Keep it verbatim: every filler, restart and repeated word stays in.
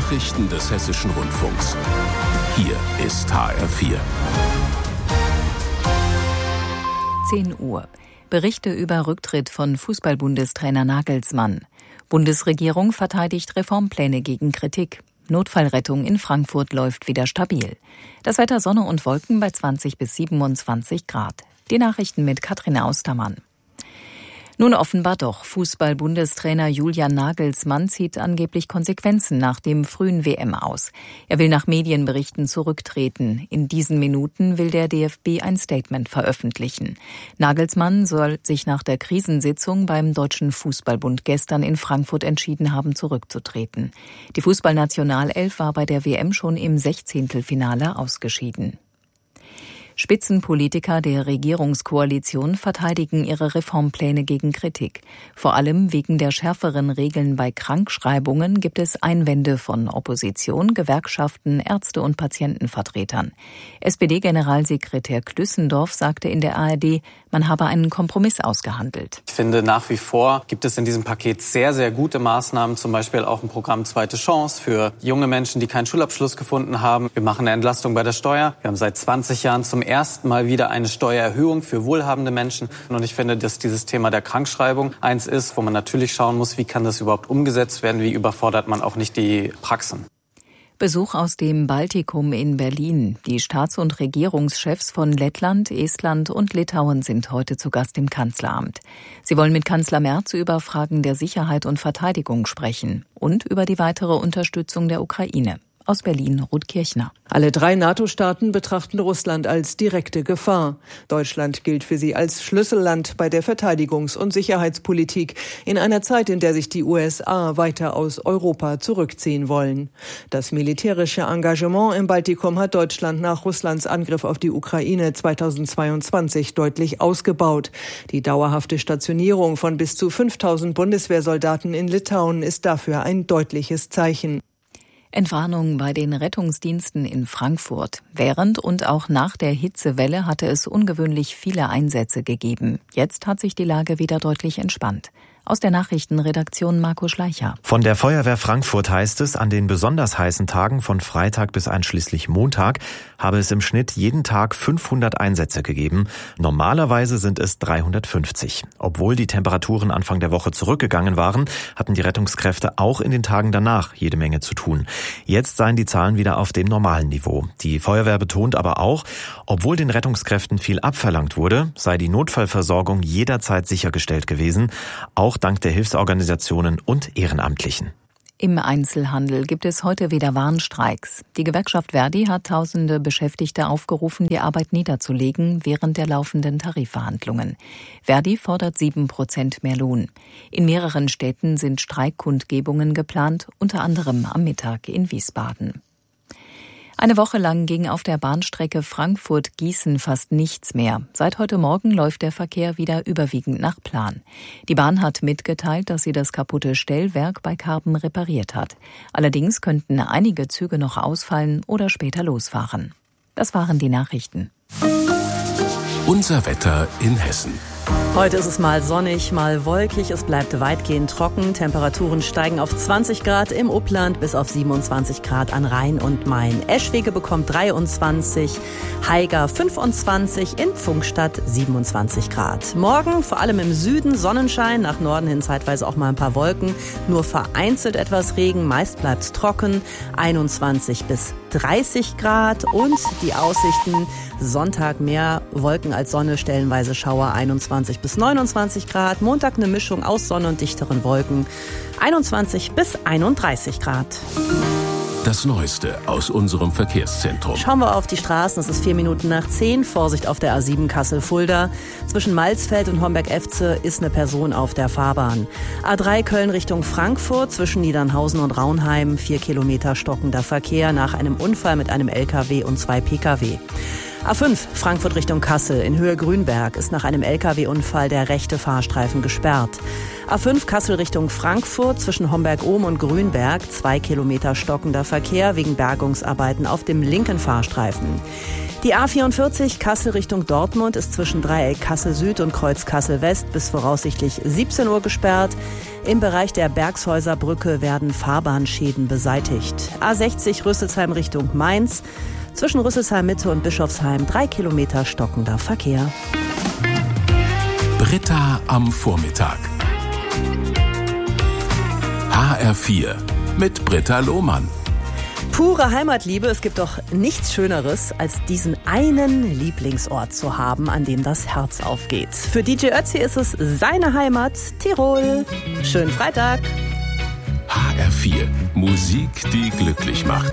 Nachrichten des Hessischen Rundfunks. Hier ist H R vier. zehn Uhr. Berichte über Rücktritt von Fußball-Bundestrainer Nagelsmann. Bundesregierung verteidigt Reformpläne gegen Kritik. Notfallrettung in Frankfurt läuft wieder stabil. Das Wetter Sonne und Wolken bei zwanzig bis siebenundzwanzig Grad. Die Nachrichten mit Katrin Austermann. Nun offenbar doch. Fußball-Bundestrainer Julian Nagelsmann zieht angeblich Konsequenzen nach dem frühen W M aus. Er will nach Medienberichten zurücktreten. In diesen Minuten will der D F B ein Statement veröffentlichen. Nagelsmann soll sich nach der Krisensitzung beim Deutschen Fußballbund gestern in Frankfurt entschieden haben, zurückzutreten. Die Fußballnationalelf war bei der W M schon im Sechzehntelfinale ausgeschieden. Spitzenpolitiker der Regierungskoalition verteidigen ihre Reformpläne gegen Kritik. Vor allem wegen der schärferen Regeln bei Krankschreibungen gibt es Einwände von Opposition, Gewerkschaften, Ärzte und Patientenvertretern. S P D-Generalsekretär Klüssendorf sagte in der A R D, man habe einen Kompromiss ausgehandelt. Ich finde, nach wie vor gibt es in diesem Paket sehr, sehr gute Maßnahmen, zum Beispiel auch ein Programm Zweite Chance für junge Menschen, die keinen Schulabschluss gefunden haben. Wir machen eine Entlastung bei der Steuer. Wir haben seit zwanzig Jahren zum ersten Mal wieder eine Steuererhöhung für wohlhabende Menschen. Und ich finde, dass dieses Thema der Krankschreibung eins ist, wo man natürlich schauen muss, wie kann das überhaupt umgesetzt werden, wie überfordert man auch nicht die Praxen. Besuch aus dem Baltikum in Berlin. Die Staats- und Regierungschefs von Lettland, Estland und Litauen sind heute zu Gast im Kanzleramt. Sie wollen mit Kanzler Merz über Fragen der Sicherheit und Verteidigung sprechen und über die weitere Unterstützung der Ukraine. Aus Berlin, Ruth Kirchner. Alle drei NATO-Staaten betrachten Russland als direkte Gefahr. Deutschland gilt für sie als Schlüsselland bei der Verteidigungs- und Sicherheitspolitik in einer Zeit, in der sich die U S A weiter aus Europa zurückziehen wollen. Das militärische Engagement im Baltikum hat Deutschland nach Russlands Angriff auf die Ukraine zweitausendzweiundzwanzig deutlich ausgebaut. Die dauerhafte Stationierung von bis zu fünftausend Bundeswehrsoldaten in Litauen ist dafür ein deutliches Zeichen. Entwarnung bei den Rettungsdiensten in Frankfurt. Während und auch nach der Hitzewelle hatte es ungewöhnlich viele Einsätze gegeben. Jetzt hat sich die Lage wieder deutlich entspannt. Aus der Nachrichtenredaktion Marco Schleicher. Von der Feuerwehr Frankfurt heißt es, an den besonders heißen Tagen von Freitag bis einschließlich Montag habe es im Schnitt jeden Tag fünfhundert Einsätze gegeben. Normalerweise sind es dreihundertfünfzig. Obwohl die Temperaturen Anfang der Woche zurückgegangen waren, hatten die Rettungskräfte auch in den Tagen danach jede Menge zu tun. Jetzt seien die Zahlen wieder auf dem normalen Niveau. Die Feuerwehr betont aber auch, obwohl den Rettungskräften viel abverlangt wurde, sei die Notfallversorgung jederzeit sichergestellt gewesen, auch dank der Hilfsorganisationen und Ehrenamtlichen. Im Einzelhandel gibt es heute wieder Warnstreiks. Die Gewerkschaft Verdi hat tausende Beschäftigte aufgerufen, die Arbeit niederzulegen während der laufenden Tarifverhandlungen. Verdi fordert sieben Prozent mehr Lohn. In mehreren Städten sind Streikkundgebungen geplant, unter anderem am Mittag in Wiesbaden. Eine Woche lang ging auf der Bahnstrecke Frankfurt-Gießen fast nichts mehr. Seit heute Morgen läuft der Verkehr wieder überwiegend nach Plan. Die Bahn hat mitgeteilt, dass sie das kaputte Stellwerk bei Karben repariert hat. Allerdings könnten einige Züge noch ausfallen oder später losfahren. Das waren die Nachrichten. Unser Wetter in Hessen. Heute ist es mal sonnig, mal wolkig. Es bleibt weitgehend trocken. Temperaturen steigen auf zwanzig Grad im Upland bis auf siebenundzwanzig Grad an Rhein und Main. Eschwege bekommt dreiundzwanzig, Haiger fünfundzwanzig, in Pfungstadt siebenundzwanzig Grad. Morgen vor allem im Süden Sonnenschein, nach Norden hin zeitweise auch mal ein paar Wolken. Nur vereinzelt etwas Regen, meist bleibt es trocken. einundzwanzig bis dreißig Grad und die Aussichten Sonntag mehr Wolken als Sonne, stellenweise Schauer einundzwanzig bis neunundzwanzig Grad. Montag eine Mischung aus Sonne und dichteren Wolken, einundzwanzig bis einunddreißig Grad. Das Neueste aus unserem Verkehrszentrum. Schauen wir auf die Straßen. Es ist vier Minuten nach zehn. Vorsicht auf der A sieben Kassel-Fulda. Zwischen Malzfeld und Homberg-Efze ist eine Person auf der Fahrbahn. A drei Köln Richtung Frankfurt. Zwischen Niedernhausen und Raunheim. Vier Kilometer stockender Verkehr nach einem Unfall mit einem L K W und zwei P K W. A fünf Frankfurt Richtung Kassel in Höhe Grünberg ist nach einem L K W-Unfall der rechte Fahrstreifen gesperrt. A fünf Kassel Richtung Frankfurt zwischen Homberg-Ohm und Grünberg, zwei Kilometer stockender Verkehr wegen Bergungsarbeiten auf dem linken Fahrstreifen. Die A vierundvierzig Kassel Richtung Dortmund ist zwischen Dreieck Kassel Süd und Kreuz Kassel West bis voraussichtlich siebzehn Uhr gesperrt. Im Bereich der Bergshäuser Brücke werden Fahrbahnschäden beseitigt. A sechzig Rüsselsheim Richtung Mainz. Zwischen Rüsselsheim Mitte und Bischofsheim drei Kilometer stockender Verkehr. Britta am Vormittag. H R vier mit Britta Lohmann. Pure Heimatliebe, es gibt doch nichts Schöneres, als diesen einen Lieblingsort zu haben, an dem das Herz aufgeht. Für D J Ötzi ist es seine Heimat, Tirol. Schönen Freitag. H R vier, Musik, die glücklich macht.